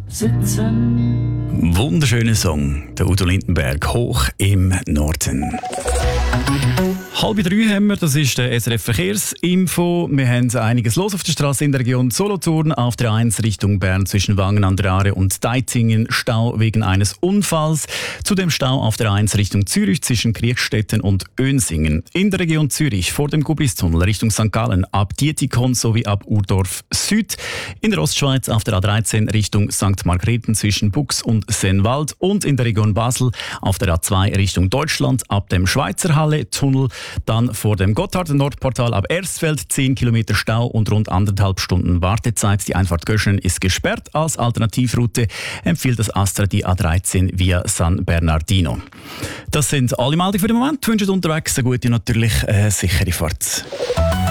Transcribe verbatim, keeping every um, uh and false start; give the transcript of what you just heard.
sitzen. Wunderschöner Song, der Udo Lindenberg, «Hoch im Norden». Halb drei haben wir, das ist der S R F Verkehrsinfo. Wir haben einiges los auf der Straße in der Region Solothurn. Auf der eins Richtung Bern zwischen Wangen an der Aare und Deizingen Stau wegen eines Unfalls. Zudem Stau auf der eins Richtung Zürich zwischen Kriechstetten und Önsingen. In der Region Zürich vor dem Gubistunnel Richtung Sankt Gallen ab Dietikon sowie ab Urdorf Süd. In der Ostschweiz auf der A dreizehn Richtung Sankt Margrethen zwischen Bux und Sennwald. Und in der Region Basel auf der A zwei Richtung Deutschland ab dem Schweizerhalle-Tunnel. Dann vor dem Gotthard-Nordportal ab Ersfeld zehn Kilometer Stau und rund anderthalb Stunden Wartezeit. Die Einfahrt Göschen ist gesperrt. Als Alternativroute empfiehlt das Astra die A dreizehn via San Bernardino. Das sind alle Meldungen für den Moment. Ich wünsche unterwegs eine gute, natürlich äh, sichere Fahrt.